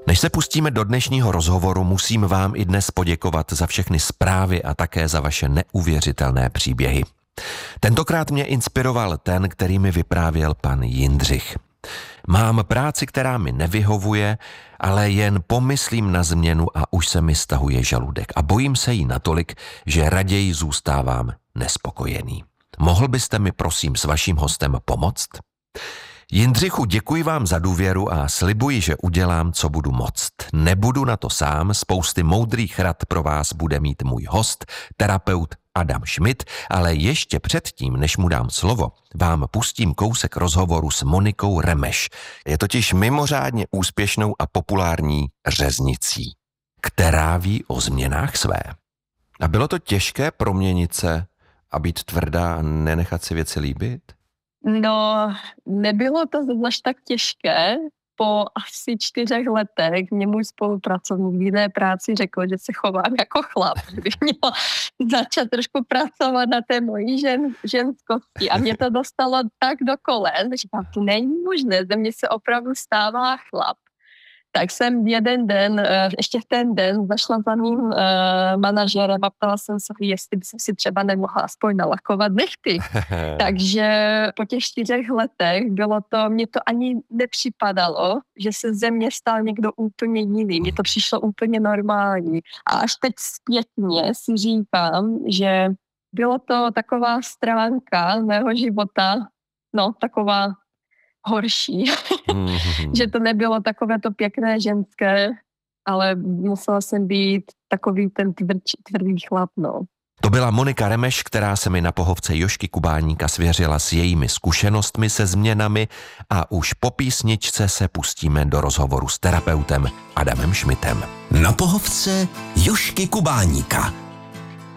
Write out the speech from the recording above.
Než se pustíme do dnešního rozhovoru, musím vám i dnes poděkovat za všechny zprávy a také za vaše neuvěřitelné příběhy. Tentokrát mě inspiroval ten, který mi vyprávěl pan Jindřich. Mám práci, která mi nevyhovuje, ale jen pomyslím na změnu a už se mi stahuje žaludek a bojím se jí natolik, že raději zůstávám nespokojený. Mohl byste mi prosím s vaším hostem pomoct? Jindřichu, děkuji vám za důvěru a slibuji, že udělám, co budu moct. Nebudu na to sám, spousty moudrých rad pro vás bude mít můj host, terapeut Adam Schmidt, ale ještě předtím, než mu dám slovo, vám pustím kousek rozhovoru s Monikou Remeš. Je totiž mimořádně úspěšnou a populární řeznicí, která ví o změnách své. A bylo to těžké proměnit se a být tvrdá a nenechat si věci líbit? No, nebylo to zvlášť tak těžké. Po asi 4 letech mě můj spolupracovník v jiné práci řekl, že se chovám jako chlap, že bych měla začít trošku pracovat na té mojí ženskosti. A mě to dostalo tak do kolen, že to není možné, ze mě se opravdu stává chlap. Tak jsem jeden den, ještě v ten den, zašla za mým manažerem a ptala jsem se, jestli by jsem si třeba nemohla aspoň nalakovat nechty. Takže po těch 4 letech mně to ani nepřipadalo, že se ze mě stal někdo úplně jiný. Mně to přišlo úplně normální. A až teď zpětně si říkám, že bylo to taková stránka mého života, taková horší, že to nebylo takové to pěkné ženské, ale musela jsem být takový ten tvrdý chlap, To byla Monika Remeš, která se mi na pohovce Jožky Kubáníka svěřila s jejími zkušenostmi se změnami a už po písničce se pustíme do rozhovoru s terapeutem Adamem Schmidtem. Na pohovce Jožky Kubáníka.